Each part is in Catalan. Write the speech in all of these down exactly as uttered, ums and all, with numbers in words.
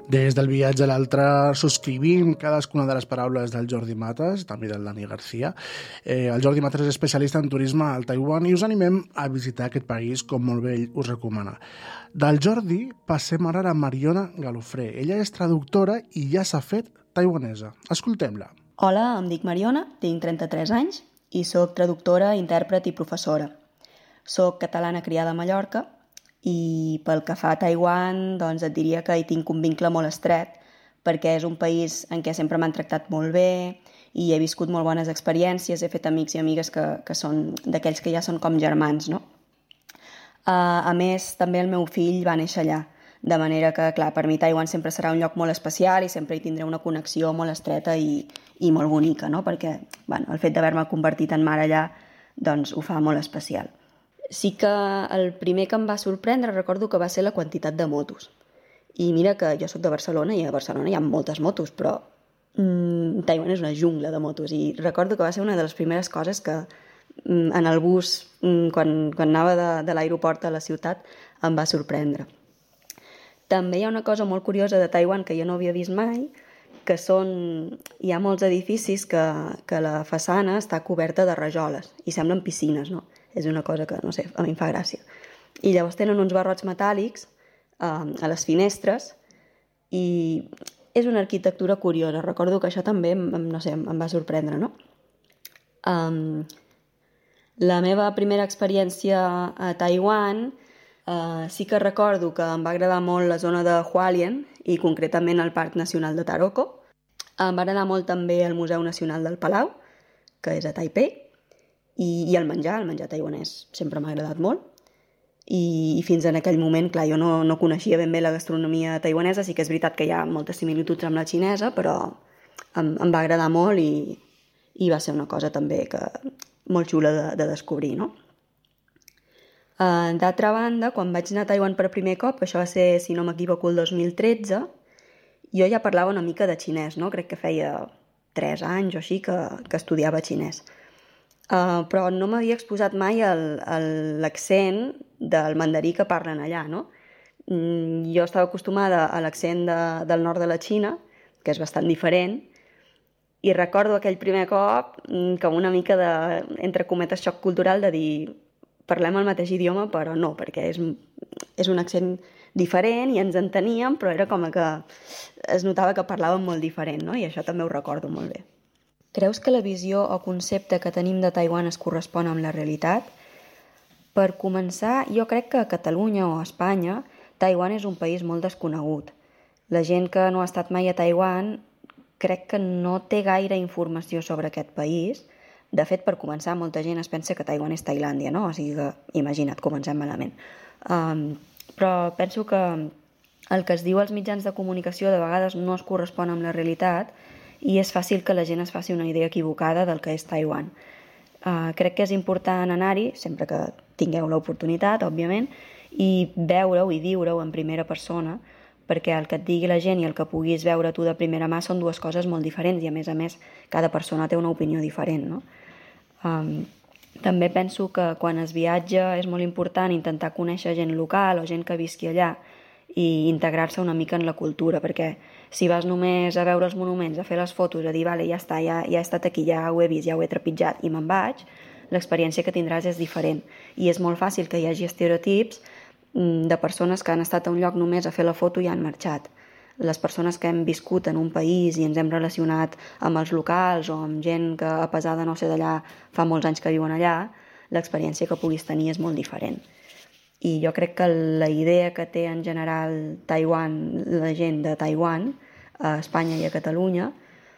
Des del viatge a l'altre subscrivim cadascuna de les paraules del Jordi Matas, també del Dani Garcia. Eh, el Jordi Matas és especialista en turisme al Taiwan i us animem a visitar aquest país, com molt bé ell us recomana. Del Jordi passem ara a Mariona Galofré. Ella és traductora i ja s'ha fet taiwanesa. Escoltem-la. Hola, em dic Mariona, tinc trenta-tres anys i sóc traductora, intèrpret i professora. Soc catalana criada a Mallorca i pel que fa a Taiwan, doncs et diria que hi tinc un vincle molt estret perquè és un país en què sempre m'han tractat molt bé i he viscut molt bones experiències, he fet amics i amigues que, que són d'aquells que ja són com germans, no? Uh, a més, també el meu fill va néixer allà, de manera que, clar, per mi Taiwan sempre serà un lloc molt especial i sempre hi tindré una connexió molt estreta i, i molt bonica, no? Perquè bueno, el fet d'haver-me convertit en mare allà doncs, ho fa molt especial. Sí que el primer que em va sorprendre recordo que va ser la quantitat de motos. I mira que jo sóc de Barcelona i a Barcelona hi ha moltes motos, però mmm, Taiwan és una jungla de motos i recordo que va ser una de les primeres coses que mmm, en el bus, mmm, quan, quan anava de, de l'aeroport a la ciutat, em va sorprendre. També hi ha una cosa molt curiosa de Taiwan que jo no havia vist mai, que són... hi ha molts edificis que, que la façana està coberta de rajoles i semblen piscines, no? És una cosa que, no sé, a mi em fa gràcia. I llavors tenen uns barrots metàl·lics eh, a les finestres i és una arquitectura curiosa. Recordo que això també, no sé, em va sorprendre, no? Um, la meva primera experiència a Taiwan uh, sí que recordo que em va agradar molt la zona de Hualien i concretament el Parc Nacional de Taroko. Em va agradar molt també el Museu Nacional del Palau, que és a Taipei. I, i el menjar, el menjar taiwanès sempre m'ha agradat molt I, i fins en aquell moment, clar, jo no, no coneixia ben bé la gastronomia taiwanesa, sí que és veritat que hi ha moltes similituds amb la xinesa, però em, em va agradar molt i, i va ser una cosa també que, molt xula de, de descobrir, no? Uh, d'altra banda, quan vaig anar a Taiwan per primer cop, que això va ser, si no m'equivoco, el dos mil tretze, jo ja parlava una mica de xinès, no? Crec que feia tres anys o així que, que estudiava xinès. Uh, però no m'havia exposat mai a l'accent del mandarí que parlen allà, no? Mm, jo estava acostumada a l'accent de, del nord de la Xina, que és bastant diferent, i recordo aquell primer cop mm, com una mica de, entre cometes, xoc cultural de dir parlem el mateix idioma, però no, perquè és, és un accent diferent i ens enteníem, però era com que es notava que parlàvem molt diferent, no? I això també ho recordo molt bé. Creus que la visió o concepte que tenim de Taiwan es correspon amb la realitat? Per començar, jo crec que a Catalunya o a Espanya, Taiwan és un país molt desconegut. La gent que no ha estat mai a Taiwan crec que no té gaire informació sobre aquest país. De fet, per començar, molta gent es pensa que Taiwan és Tailàndia, no? O sigui que, imagina't, comencem malament. Um, però penso que el que es diu als mitjans de comunicació de vegades no es correspon amb la realitat i és fàcil que la gent es faci una idea equivocada del que és Taiwan. Uh, crec que és important anar-hi, sempre que tingueu l'oportunitat, òbviament, i veure-ho i viure-ho en primera persona, perquè el que et digui la gent i el que puguis veure tu de primera mà són dues coses molt diferents i, a més a més, cada persona té una opinió diferent, no? Um, també penso que quan es viatja és molt important intentar conèixer gent local o gent que visqui allà i integrar-se una mica en la cultura, perquè si vas només a veure els monuments, a fer les fotos, a dir, vale, ja està, ja, ja he estat aquí, ja ho he vist, ja ho he trepitjat i me'n vaig, l'experiència que tindràs és diferent. I és molt fàcil que hi hagi estereotips de persones que han estat a un lloc només a fer la foto i han marxat. Les persones que hem viscut en un país i ens hem relacionat amb els locals o amb gent que, a pesar de no ser d'allà, fa molts anys que viuen allà, l'experiència que puguis tenir és molt diferent. I jo crec que la idea que té en general Taiwan, la gent de Taiwan, a Espanya i a Catalunya,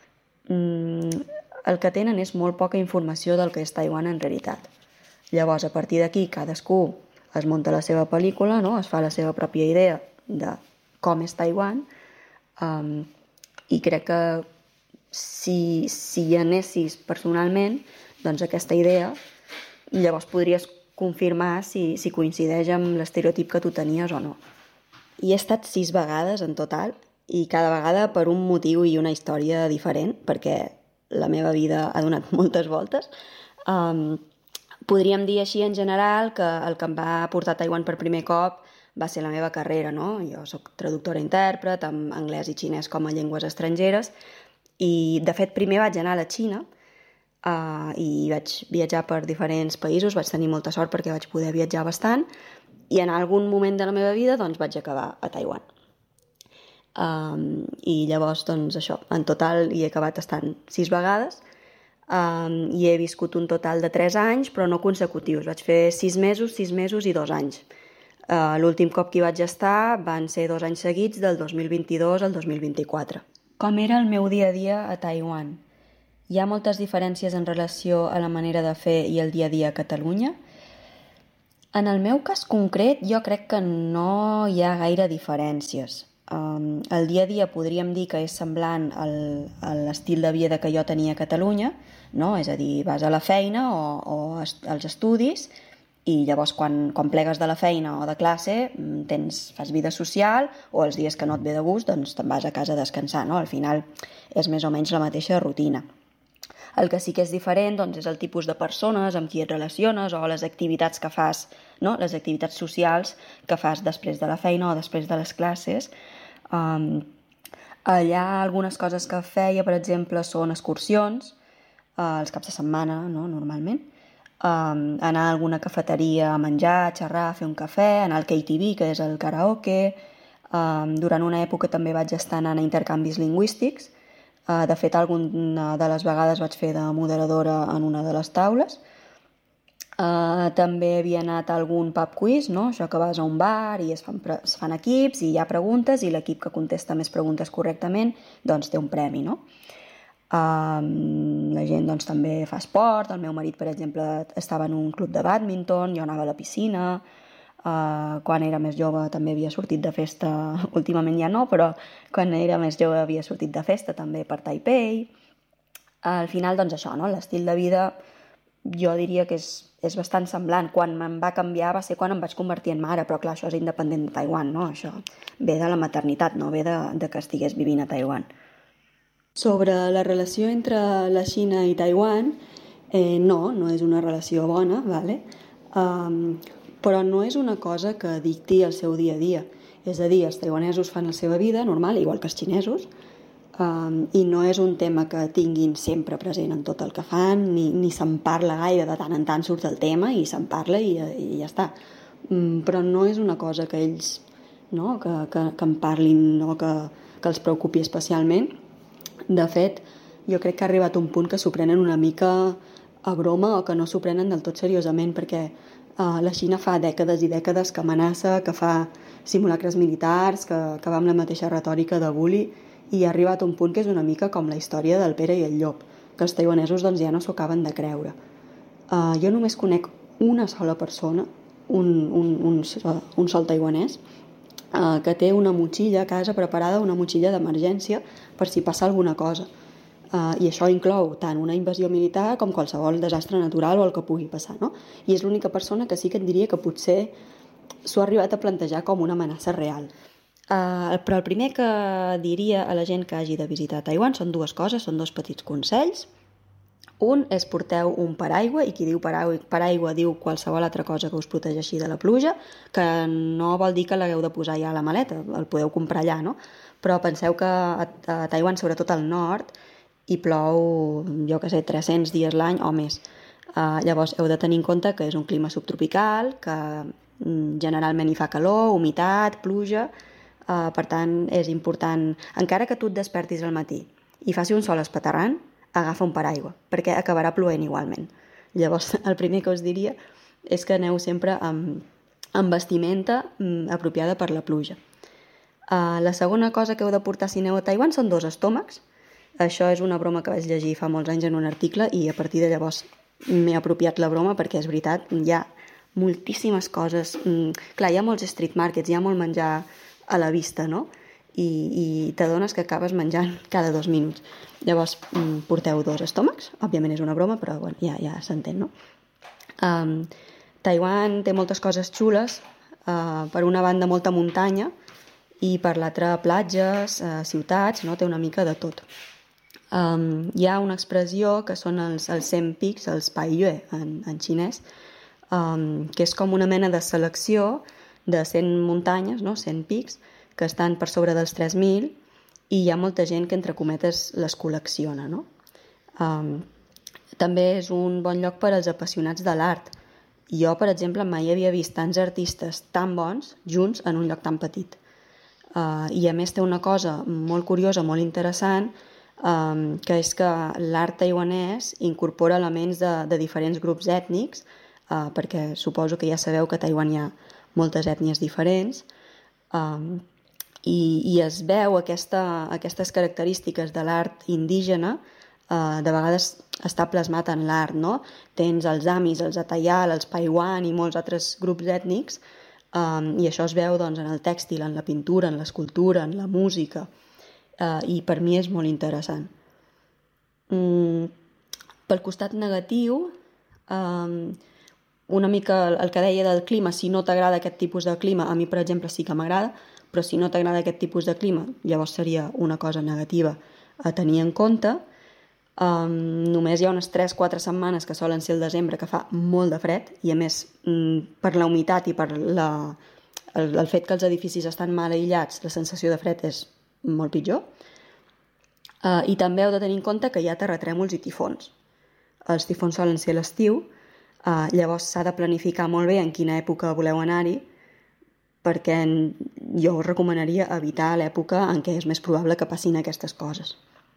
el que tenen és molt poca informació del que és Taiwan en realitat. Llavors, a partir d'aquí, cadascú es munta la seva pel·lícula, no? Es fa la seva pròpia idea de com és Taiwan, um, i crec que si, si hi anessis personalment, doncs aquesta idea llavors podries confirmar si, si coincideix amb l'estereotip que tu tenies o no. I he estat sis vegades en total, i cada vegada per un motiu i una història diferent, perquè la meva vida ha donat moltes voltes. Um, podríem dir així en general que el que em va portar a Taiwan per primer cop va ser la meva carrera, no? Jo soc traductora-intèrpret, amb anglès i xinès com a llengües estrangeres, i de fet primer vaig anar a la Xina uh, i vaig viatjar per diferents països, vaig tenir molta sort perquè vaig poder viatjar bastant, i en algun moment de la meva vida doncs, vaig acabar a Taiwan. Um, I llavors, doncs això, en total hi he acabat estant sis vegades, um, i he viscut un total de tres anys, però no consecutius. Vaig fer sis mesos, sis mesos i dos anys. Uh, l'últim cop que hi vaig estar van ser dos anys seguits, del dos mil vint-i-dos al dos mil vint-i-quatre. Com era el meu dia a dia a Taiwan? Hi ha moltes diferències en relació a la manera de fer i el dia a dia a Catalunya? En el meu cas concret, jo crec que no hi ha gaire diferències. Um, el dia a dia podríem dir que és semblant al, a l'estil de vida que jo tenia a Catalunya, no? És a dir, vas a la feina o, o als estudis, i llavors quan, quan plegues de la feina o de classe tens, fas vida social, o els dies que no et ve de gust doncs te'n vas a casa a descansar, no? Al final és més o menys la mateixa rutina. El que sí que és diferent doncs, és el tipus de persones amb qui et relaciones o les activitats que fas, no? Les activitats socials que fas després de la feina o després de les classes. Um, allà algunes coses que feia, per exemple, són excursions, uh, els caps de setmana, no? Normalment. Um, anar a alguna cafeteria a menjar, a xerrar, a fer un cafè, anar al K T V, que és el karaoke. Um, durant una època també vaig estar anant a intercanvis lingüístics. Uh, de fet, alguna de les vegades vaig fer de moderadora en una de les taules. Uh, també havia anat a algun pub quiz, no? Això que vas a un bar i es fan, es fan equips i hi ha preguntes, i l'equip que contesta més preguntes correctament doncs té un premi, no? Um, la gent doncs, també fa esport. El meu marit, per exemple, estava en un club de bàdminton, jo anava a la piscina. Uh, quan era més jove també havia sortit de festa, últimament ja no, però quan era més jove havia sortit de festa també per Taipei. Uh, al final, doncs això, no? L'estil de vida jo diria que és, és bastant semblant. Quan me'n va canviar va ser quan em vaig convertir en mare, però clar, això és independent de Taiwan, no? Això ve de la maternitat, no ve de, de que estigués vivint a Taiwan. Sobre la relació entre la Xina i Taiwan, eh, no, no és una relació bona, vale? Um, però no és una cosa que dicti el seu dia a dia. És a dir, els taiwanesos fan la seva vida normal, igual que els xinesos, um, i no és un tema que tinguin sempre present en tot el que fan, ni, ni se'n parla gaire, de tant en tant surt el tema i se'n parla i, i ja està. Um, però no és una cosa que ells, no, que, que, que en parlin, no, que, que els preocupi especialment. De fet, jo crec que ha arribat un punt que s'ho prenen una mica a broma o que no s'ho prenen del tot seriosament, perquè uh, la Xina fa dècades i dècades que amenaça, que fa simulacres militars, que, que va amb la mateixa retòrica de bully, i ha arribat un punt que és una mica com la història del Pere i el Llop, que els taiwanesos doncs, ja no s'ho acaben de creure. Uh, jo només conec una sola persona, un, un, un, un sol taiwanès, Uh, que té una motxilla a casa preparada, una motxilla d'emergència per si passa alguna cosa. Uh, I això inclou tant una invasió militar com qualsevol desastre natural o el que pugui passar, no? I és l'única persona que sí que et diria que potser s'ho ha arribat a plantejar com una amenaça real. Uh, però el primer que diria a la gent que hagi de visitar Taiwan són dues coses, són dos petits consells. Un és porteu un paraigua, i qui diu paraigua, paraigua diu qualsevol altra cosa que us protegeixi de la pluja, que no vol dir que l'hagueu de posar ja a la maleta, el podeu comprar allà, no? Però penseu que a, a Taiwan, sobretot al nord, hi plou, jo que sé, tres-cents dies l'any o més. Uh, llavors heu de tenir en compte que és un clima subtropical, que mm, generalment hi fa calor, humitat, pluja, uh, per tant és important, encara que tu et despertis al matí i faci un sol espaterrant, agafa un paraigua, perquè acabarà plovent igualment. Llavors, el primer que us diria és que aneu sempre amb, amb vestimenta mm, apropiada per la pluja. Uh, la segona cosa que heu de portar si aneu a Taiwan són dos estómacs. Això és una broma que vaig llegir fa molts anys en un article i a partir de llavors m'he apropiat la broma, perquè és veritat, hi ha moltíssimes coses. Mm, clar, hi ha molts street markets, hi ha molt menjar a la vista, no? I, i t'adones que acabes menjant cada dos minuts. Llavors, porteu dos estómacs. Òbviament és una broma, però bueno, ja, ja s'entén, no? Um, Taiwan té moltes coses xules. Uh, per una banda, molta muntanya, i per l'altra, platges, uh, ciutats, no? Té una mica de tot. Um, hi ha una expressió que són els, els cent pics, els paiyue en, en xinès, um, que és com una mena de selecció de cent muntanyes, no? cent pics, que estan per sobre dels tres mil, i hi ha molta gent que, entre cometes, les col·lecciona, no? Um, també és un bon lloc per als apassionats de l'art. Jo, per exemple, mai havia vist tants artistes tan bons junts en un lloc tan petit. Uh, I a més té una cosa molt curiosa, molt interessant, um, que és que l'art taiwanès incorpora elements de, de diferents grups ètnics, uh, perquè suposo que ja sabeu que a Taiwan hi ha moltes ètnies diferents, um, i, i es veu aquesta, aquestes característiques de l'art indígena. Uh, de vegades està plasmat en l'art, no? Tens els amis, els atayal, els paiwan i molts altres grups ètnics, um, i això es veu doncs, en el tèxtil, en la pintura, en l'escultura, en la música, uh, i per mi és molt interessant. Mm, pel costat negatiu, um, una mica el que deia del clima, si no t'agrada aquest tipus de clima, a mi per exemple sí que m'agrada, però si no t'agrada aquest tipus de clima, llavors seria una cosa negativa a tenir en compte. Um, només hi ha unes tres quatre setmanes que solen ser el desembre, que fa molt de fred, i a més um, per la humitat i per la, el, el fet que els edificis estan mal aïllats, la sensació de fred és molt pitjor. Uh, i també heu de tenir en compte que hi ha terratrèmols i tifons. Els tifons solen ser a l'estiu, uh, llavors s'ha de planificar molt bé en quina època voleu anar-hi, perquè jo us recomanaria evitar l'època en què és més probable que passin aquestes coses.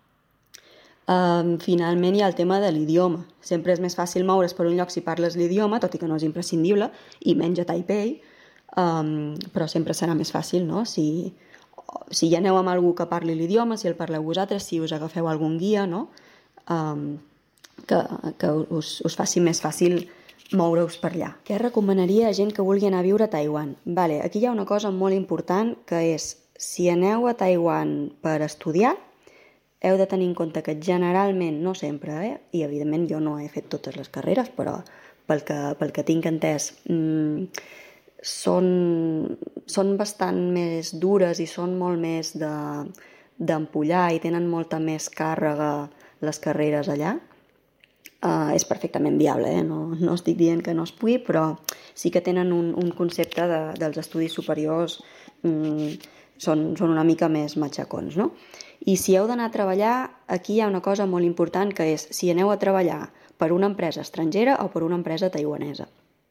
Um, finalment hi ha el tema de l'idioma. Sempre és més fàcil moure's per un lloc si parles l'idioma, tot i que no és imprescindible, i menys a Taipei, um, però sempre serà més fàcil, no? Si, si hi aneu amb algú que parli l'idioma, si el parleu vosaltres, si us agafeu algun guia, no? Um, que, que us, us faci més fàcil moure-us per allà. Què recomanaria a gent que vulgui anar a viure a Taiwan? Vale, aquí hi ha una cosa molt important, que és, si aneu a Taiwan per estudiar, heu de tenir en compte que generalment, no sempre, eh? I evidentment jo no he fet totes les carreres, però pel que, pel que tinc entès, mmm, són, són bastant més dures i són molt més de, d'empollar i tenen molta més càrrega les carreres allà. Uh, és perfectament viable, eh? no, no estic dient que no es pugui, però sí que tenen un, un concepte de, dels estudis superiors, mm, són, són una mica més matxacons, no? I si heu d'anar a treballar, aquí hi ha una cosa molt important, que és si aneu a treballar per una empresa estrangera o per una empresa taiwanesa.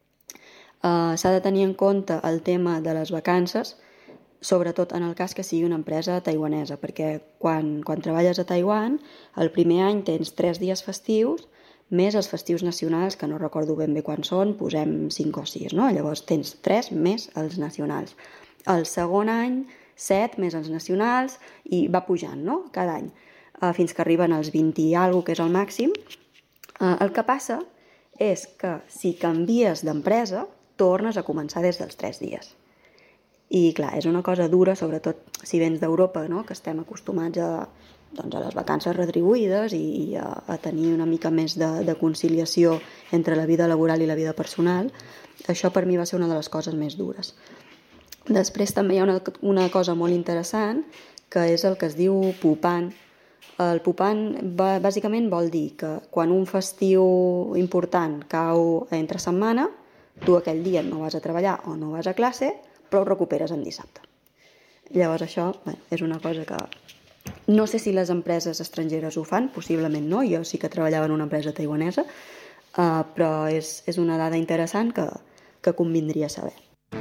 Uh, s'ha de tenir en compte el tema de les vacances, sobretot en el cas que sigui una empresa taiwanesa, perquè quan, quan treballes a Taiwan, el primer any tens tres dies festius, més els festius nacionals, que no recordo ben bé quan són, posem cinc o sis, no? Llavors tens tres més els nacionals. El segon any, set més els nacionals, i va pujant, no? Cada any, uh, fins que arriben als vint i alguna cosa, que és el màxim. Uh, el que passa és que si canvies d'empresa, tornes a començar des dels tres dies. I clar, és una cosa dura, sobretot si vens d'Europa, no? Que estem acostumats a, doncs, a les vacances retribuïdes i a, a tenir una mica més de, de conciliació entre la vida laboral i la vida personal. Això per mi va ser una de les coses més dures. Després també hi ha una, una cosa molt interessant, que és el que es diu Pupan. El Pupan va, bàsicament vol dir que quan un festiu important cau entre setmana, tu aquell dia no vas a treballar o no vas a classe, però ho recuperes en dissabte. Llavors això, bé, és una cosa que no sé si les empreses estrangeres ho fan, possiblement no, jo sí que treballava en una empresa taiwanesa, uh, però és, és una dada interessant que, que convindria saber.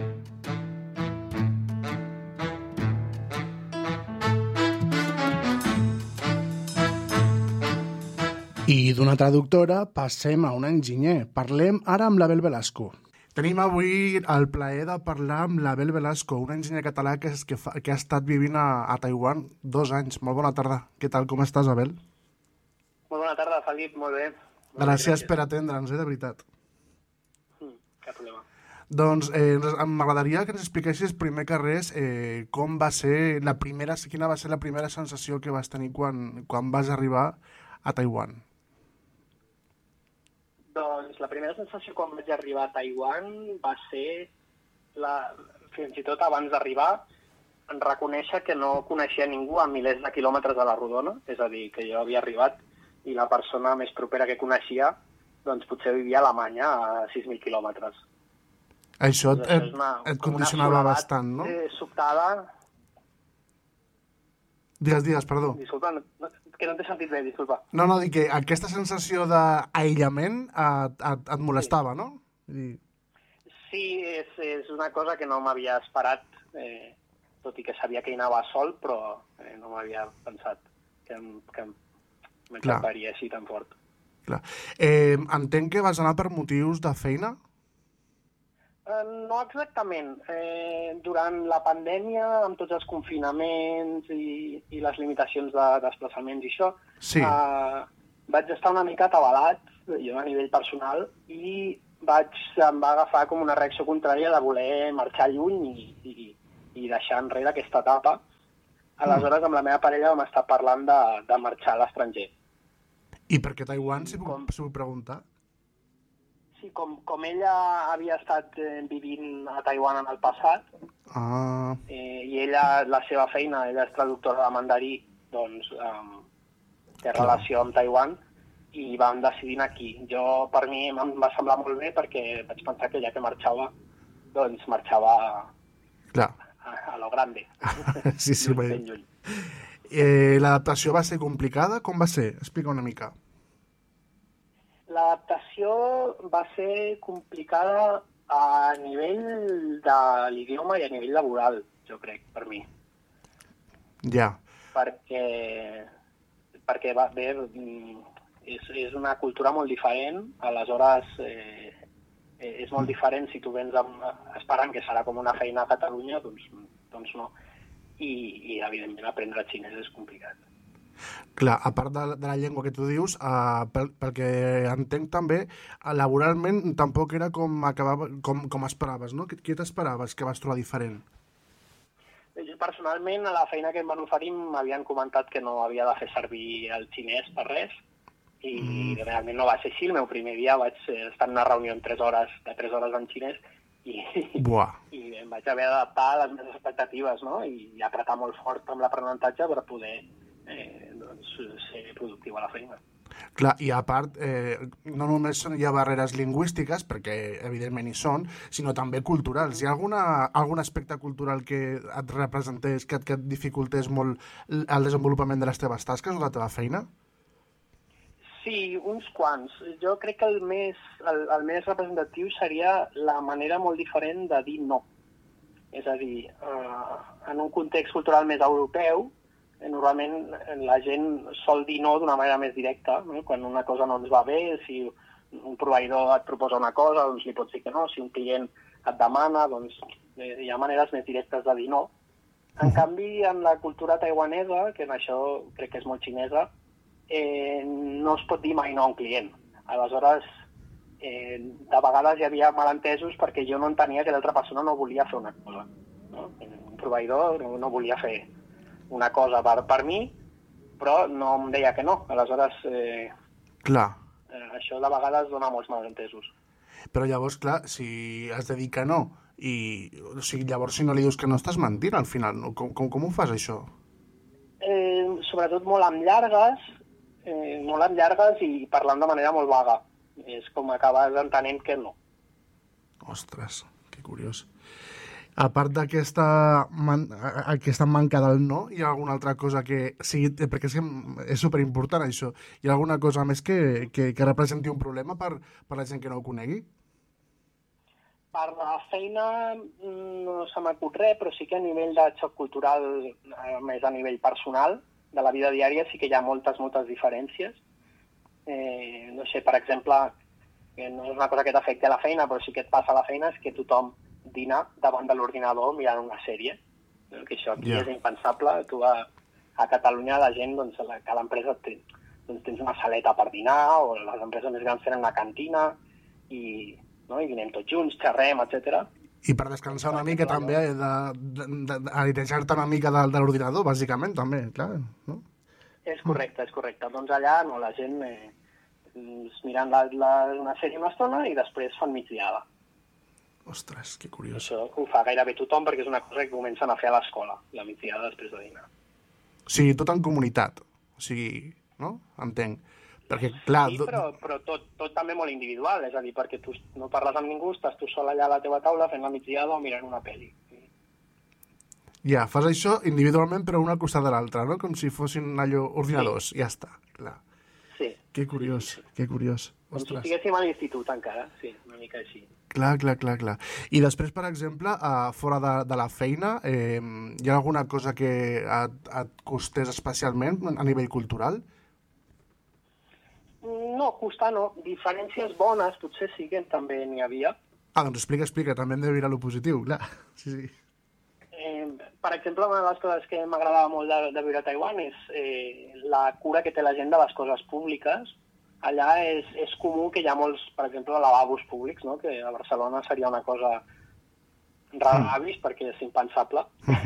I d'una traductora passem a un enginyer. Parlem ara amb l'Abel Velasco. Tenim avui el plaer de parlar amb l'Abel Velasco, un enginyer català que, és, que, fa, que ha estat vivint a, a Taiwan dos anys. Molt bona tarda. Què tal, com estàs, Abel? Molt bona tarda, Felip, molt bé. Molt gràcies bé, per atendre'ns, eh, de veritat. Mm, cap problema. Doncs eh, m'agradaria que ens expliquessis primer que res eh, com va ser la primera, quina va ser la primera sensació que vas tenir quan, quan vas arribar a Taiwan. Doncs la primera sensació quan vaig arribar a Taiwan va ser, la, fins i tot abans d'arribar, en reconèixer que no coneixia ningú a milers de quilòmetres de la rodona, és a dir, que jo havia arribat i la persona més propera que coneixia doncs potser vivia a Alemanya a sis mil quilòmetres. Això et, Doncs això és et, una, et com una condicionava soledat, bastant, no? Eh, sobtada. Digues, digues, perdó. Disculpa, no, no, que no t'he sentit bé, disculpa. No, no, dic que aquesta sensació d'aïllament et, et, et molestava, no? I... Sí, és, és una cosa que no m'havia esperat, eh, tot i que sabia que hi anava sol, però eh, no m'havia pensat que, em- que em- m'encantaria així tan fort. Clar. Eh, entenc que vas anar per motius de feina? Eh, no exactament. Eh, durant la pandèmia, amb tots els confinaments i, i les limitacions de desplaçaments i això, Sí. eh, vaig estar una mica atabalat, jo a nivell personal, i vaig, em va agafar com una reacció contrària de voler marxar lluny i, i, i deixar enrere aquesta etapa. Aleshores, amb la meva parella vam estar parlant de, de marxar a l'estranger. I per què Taiwan, si Com- puc, si puc preguntar? Sí, com, com ella havia estat eh, vivint a Taiwan en el passat, Ah, eh, i ella, la seva feina, ella és traductora de mandarí, doncs um, té Clar. relació amb Taiwan, i vam decidir anar aquí. Jo, per mi, em va semblar molt bé perquè vaig pensar que ja que marxava, doncs marxava clar. a, a lo grande. Sí, sí, ben veig. lluny. Eh, L'adaptació va ser complicada? Com va ser? Explica una mica. L'adaptació va ser complicada a nivell de l'idioma i a nivell laboral, jo crec, per mi. Ja. Perquè, perquè va bé, mm, és, és una cultura molt diferent, aleshores eh, eh, és molt diferent si tu vens amb, esperant que serà com una feina a Catalunya, doncs, doncs no. I, i evidentment aprendre xinès és complicat. Clar, a part de, de la llengua que tu dius, uh, pel, pel que entenc també, uh, laboralment tampoc era com, acabava, com, com esperaves, no? Què, què t'esperaves que vas trobar diferent? Jo personalment, a la feina que em van oferir m'havien comentat que no havia de fer servir el xinès per res, i mm. realment no va ser així. El meu primer dia vaig estar en una reunió en tres hores, de tres hores en xinès, i, Buah. i em vaig haver d'adaptar a les meves expectatives, no? I, i apretar molt fort amb l'aprenentatge per poder eh, doncs, ser productiu a la feina. Clar, i a part, eh, no només hi ha barreres lingüístiques, perquè evidentment hi són, sinó també culturals. Hi ha alguna, algun aspecte cultural que et representés, que et, que et dificultés molt el desenvolupament de les teves tasques o de la teva feina? Sí, uns quants. Jo crec que el més, el, el més representatiu seria la manera molt diferent de dir no. És a dir, eh, en un context cultural més europeu, eh, normalment la gent sol dir no d'una manera més directa, no? Quan una cosa no ens va bé, si un proveïdor et proposa una cosa, doncs li pots dir que no. Si un client et demana, doncs eh, hi ha maneres més directes de dir no. En canvi, en la cultura taiwanesa, que en això crec que és molt xinesa, Eh, no es pot dir mai no a un client. Aleshores, eh, de vegades hi havia malentesos perquè jo no entenia que l'altra persona no volia fer una cosa. No? Un proveïdor no, no volia fer una cosa per, per mi, però no em deia que no. Aleshores, eh, Clar. eh, això de vegades dona molts malentesos. Però llavors, clar, si has de dir que no, i o sigui, llavors si no li dius que no estàs mentint al final, no? Com, com, com ho fas, això? Eh, sobretot molt amb llargues, eh, molt amb llargues i parlant de manera molt vaga. És com acabes entenent que no. Ostres, que curiós. A part d'aquesta man aquesta manca del no, hi ha alguna altra cosa que sigui... Perquè és, que és superimportant, això. Hi ha alguna cosa més que, que, que representi un problema per, per la gent que no ho conegui? Per la feina no se m'acut res, però sí que a nivell de xoc cultural, eh, més a nivell personal, de la vida diària, sí que hi ha moltes, moltes diferències. Eh, no sé, per exemple, que no és una cosa que t'afecti a la feina, però sí que et passa a la feina, és que tothom dina davant de l'ordinador mirant una sèrie. No? Que això aquí Ja. és impensable. Tu a, a Catalunya la gent, doncs, a cada empresa té, doncs, tens una saleta per dinar, o les empreses més grans tenen una cantina, i, no? I dinem tots junts, xerrem, etcètera. I per descansar una mica també, d'alinejar-te una mica de, de l'ordinador, bàsicament, també, clar, no? És correcte, és correcte. Doncs allà no, la gent eh, mirant la, la, una sèrie una estona i després fan migdiada. Ostres, que curiós. Això ho fa gairebé tothom perquè és una cosa que comencen a fer a l'escola, la migdiada després de dinar. O sigui, tot en comunitat, o sigui, no? Entenc. Perquè, clar... Sí, però, però tot, tot també molt individual, és a dir, perquè tu no parles amb ningú, estàs tu sol allà a la teva taula fent la migdiada o mirant una pel·li. Ja, fas això individualment però un al costat de l'altre, no? Com si fossin allò ordinadors, sí. Ja està, clar. Sí. Que curiós, sí, sí. Que curiós. Com Ostres. Si estiguéssim a l'institut encara, sí, una mica així. Clar, clar, clar, clar. I després, per exemple, uh, fora de, de la feina, eh, hi ha alguna cosa que et, et costés especialment a nivell cultural? No, costar no. Diferències bones potser sí que també n'hi havia. Ah, doncs explica, explica. També hem de mirar lo positiu, clar. Sí, sí. Eh, per exemple, una de les coses que m'agradava molt de, de viure a Taiwan és eh, la cura que té la gent de les coses públiques. Allà és, és comú que hi ha molts, per exemple, lavabos públics, no? Que a Barcelona seria una cosa rara mm. vist perquè és impensable.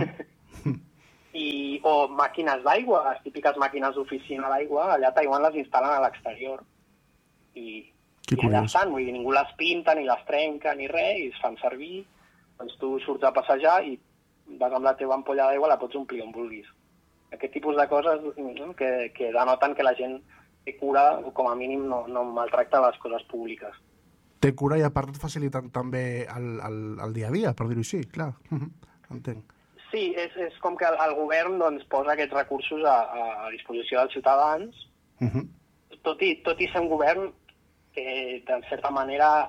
I, o màquines d'aigua, les típiques màquines d'oficina d'aigua, allà a Taiwan les instal·len a l'exterior. I, i allà estan, vull dir, ningú les pinta, ni les trenca, ni res, i es fan servir. Doncs tu surts a passejar i vas amb la teva ampolla d'aigua, la pots omplir on vulguis. Aquest tipus de coses no? que, que denoten que la gent té cura, o com a mínim no, no maltracta les coses públiques. Té cura i a part et faciliten també el, el, el dia a dia, per dir-ho així, clar. Entenc. Sí, és, és com que el, el govern doncs, posa aquests recursos a, a disposició dels ciutadans, uh -huh. tot, i, tot i ser un govern que, de certa manera,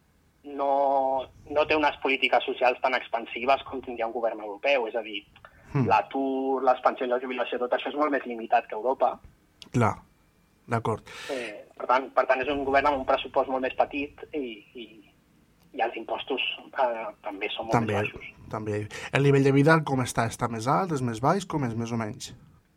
no, no té unes polítiques socials tan expansives com tindria un govern europeu. És a dir, uh -huh. l'atur, les pensions, la jubilació, tot això és molt més limitat que Europa. Clar. D'acord. Eh, per, tant, per tant, és un govern amb un pressupost molt més petit i, i, i els impostos eh, també són molt també, més baixos. També. El nivell de vida com està? Està més alt, és més baix? Com és, més o menys?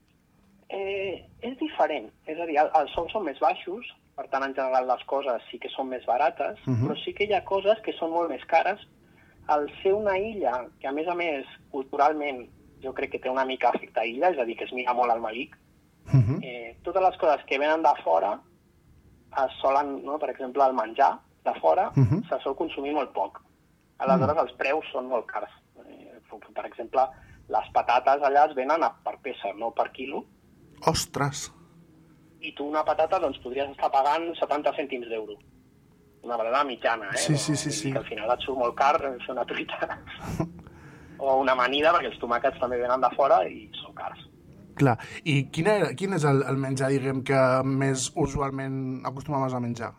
Eh, és diferent. És a dir, els sous són més baixos, per tant, en general, les coses sí que són més barates, uh -huh. però sí que hi ha coses que són molt més cares. Al ser una illa, que a més a més, culturalment, jo crec que té una mica efecte illa, és a dir, que es mira molt al malic, Uh-huh. Eh, totes les coses que venen de fora es solen, no? Per exemple, el menjar de fora uh-huh. se sol consumir molt poc. Aleshores, uh-huh. els preus són molt cars. Eh, per exemple, les patates allà es venen per peça, no per quilo. Ostres! I tu una patata doncs, podries estar pagant setanta cèntims d'euro. Una verdad mitjana, eh? Sí, sí, sí. sí. Que al final et surt molt car fer una truita. O una amanida, perquè els tomàquets també venen de fora i són cars. Clar. I quin, era, quin és el, el menjar, diguem, que més usualment acostumaves a menjar?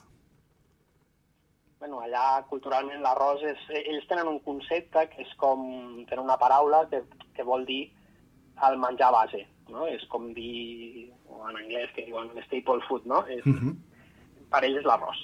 Bueno, allà, culturalment, l'arròs és... Ells tenen un concepte que és com... Tenen una paraula que, que vol dir el menjar base, no? És com dir... O en anglès, que diuen staple food, no? És, uh-huh. Per ells és l'arròs.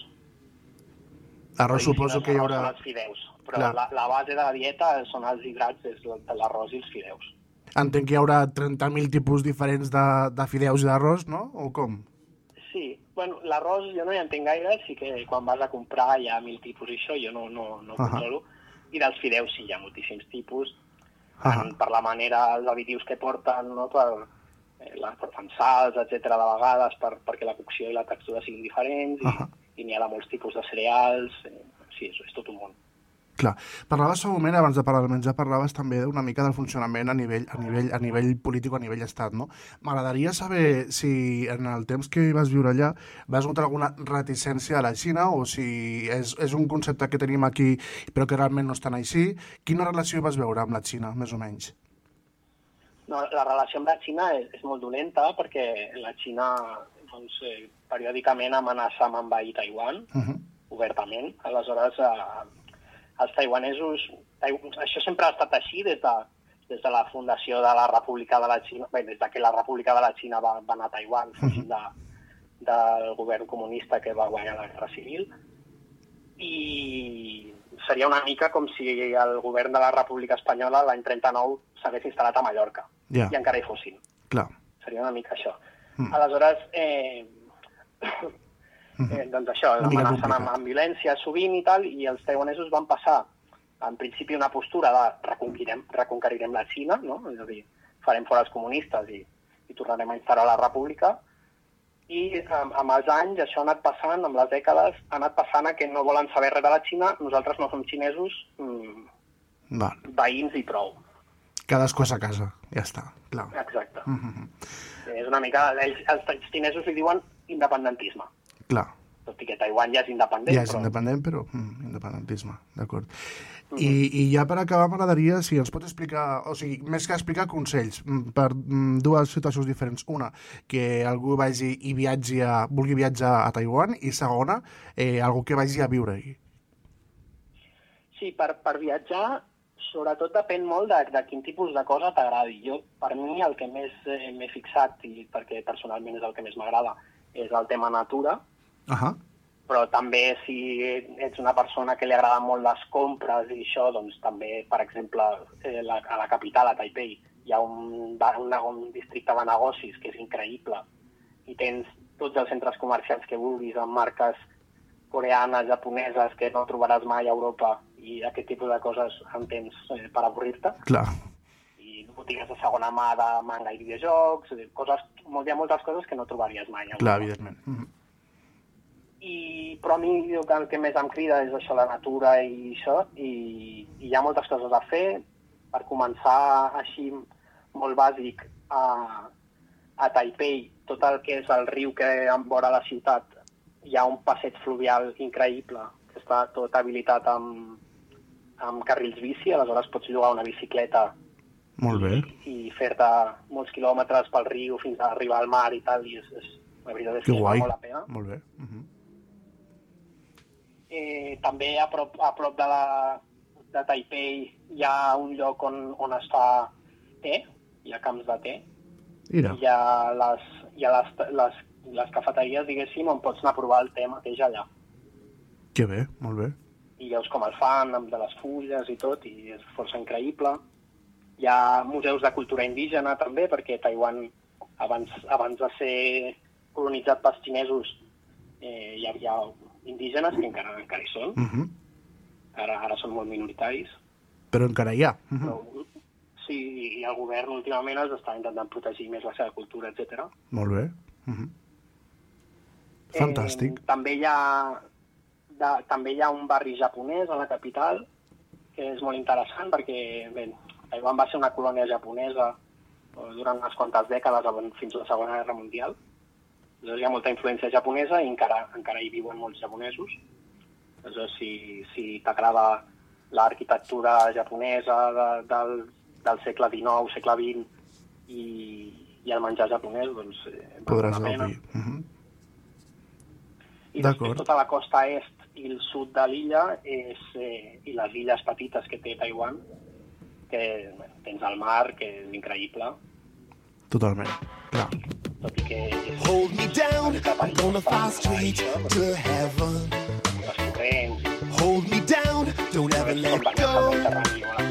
L'arròs suposo que hi haurà... Són els fideus, però la, la base de la dieta són els hidrats, és l'arròs i els fideus. Entenc que hi haurà trenta mil tipus diferents de, de fideus i d'arròs, no? O com? Sí. Bueno, l'arròs jo no hi entenc gaire, sí que quan vas a comprar hi ha mil tipus i això, jo no, no, no uh-huh. controlo. I dels fideus sí, hi ha moltíssims tipus. Uh-huh. Per la manera, els additius que porten, no? Per, eh, la, porten salts, etcètera de vegades, per, perquè la cocció i la textura siguin diferents, uh-huh. i, i n'hi ha de molts tipus de cereals. Eh, sí, és, és tot un món. Clar. Parlaves fa un moment, abans de parlar del menjar, parlaves també una mica del funcionament a nivell, a nivell, a nivell polític o a nivell estat, no? M'agradaria saber si en el temps que vas viure allà vas notar alguna reticència a la Xina o si és, és un concepte que tenim aquí però que realment no és tan així. Quina relació vas veure amb la Xina, més o menys? No, la relació amb la Xina és, és molt dolenta perquè la Xina doncs, eh, periòdicament amenaça amb envair Taiwan, uh-huh. obertament. Aleshores, eh, els taiwanesos, això sempre ha estat així des de, des de la fundació de la República de la Xina, bé, des de que la República de la Xina va, va anar a Taiwan, fugint de, del govern comunista que va guanyar la Guerra Civil, i seria una mica com si el govern de la República Espanyola l'any trenta-nou s'hagués instal·lat a Mallorca, yeah. i encara hi fossin. Clar. Seria una mica això. Mm. Aleshores, eh, Eh, doncs això, amenacen amb, amb violència sovint i tal, i els taiwanesos van passar, en principi, una postura de reconquerirem, reconquerirem la Xina, no? És a dir, farem fora els comunistes i, i tornarem a instaurar la república, i amb, amb els anys això ha anat passant, amb les dècades, ha anat passant a que no volen saber res de la Xina, nosaltres no som xinesos, mmm, veïns i prou. Cadascú a sa casa, ja està, clar. Exacte. Mm-hmm. És una mica, ells, els xinesos li diuen independentisme. Clar. Tot i que Taiwan ja és independent. Ja és però... independent, però mm, independentisme, d'acord. Mm-hmm. I, I ja per acabar m'agradaria, si ens pot explicar, o sigui, més que explicar consells, per dues situacions diferents. Una, que algú vagi i viatgi a, vulgui viatjar a Taiwan, i segona, eh, algú que vagi a viure-hi. Sí, per, per viatjar, sobretot depèn molt de, de quin tipus de cosa t'agradi. Jo, per mi, el que més eh, m'he fixat, i perquè personalment és el que més m'agrada, és el tema natura. Ahà. Però també si ets una persona que li agrada molt les compres i això, doncs també, per exemple, eh, la, a la capital, a Taipei, hi ha un, un, un districte de negocis que és increïble i tens tots els centres comercials que vulguis amb marques coreanes, japoneses, que no trobaràs mai a Europa, i aquest tipus de coses en tens eh, per avorrir-te. Clar. I botigues de segona mà de manga i videojocs, coses, hi ha moltes coses que no trobaries mai a Europa. Clar, evidentment. Mm-hmm. I, però a mi el que més em crida és això, la natura i això, i, i hi ha moltes coses a fer. Per començar així molt bàsic, a, a Taipei, tot el que és el riu que vora la ciutat, hi ha un passeig fluvial increïble, que està tot habilitat amb, amb carrils bici, aleshores pots llogar una bicicleta molt bé. i, i fer-te molts quilòmetres pel riu fins a arribar al mar i tal, i és, és, la veritat és que val molt la pena. Molt bé. Uh-huh. Eh, també a prop, a prop de, la, de Taipei hi ha un lloc on, on es fa te, hi ha camps de te. Mira. Hi ha, les, hi ha les, les, les cafeteries, diguéssim, on pots anar a provar el te mateix allà. Que bé, molt bé. I veus com el fan, amb de les fulles i tot, i és força increïble. Hi ha museus de cultura indígena també, perquè Taiwan, abans, abans de ser colonitzat pels xinesos, eh, hi havia indígenes, que encara, encara hi són. Uh-huh. Ara, ara són molt minoritaris. Però encara hi ha. Uh-huh. Però, sí, i el govern últimament els està intentant protegir més la seva cultura, etcètera. Molt bé. Uh-huh. Fantàstic. Eh, també, hi ha, de, també hi ha un barri japonès a la capital, que és molt interessant perquè bé, Taiwan va ser una colònia japonesa durant unes quantes dècades fins a la Segona Guerra Mundial. Llavors hi ha molta influència japonesa i encara, encara hi viuen molts japonesos. Llavors, si, si t'agrada l'arquitectura japonesa de, del, del segle dinou, segle vint i, i el menjar japonès, doncs eh, podràs gaudir. Uh-huh. I després tota la costa est i el sud de l'illa és, eh, i les illes petites que té Taiwan, que bé, tens el mar, que és increïble. Totalment, clar. Tot i que és... Hold me down, I'm gonna fly straight to heaven. Les corrents... Hold me down, don't ever let go.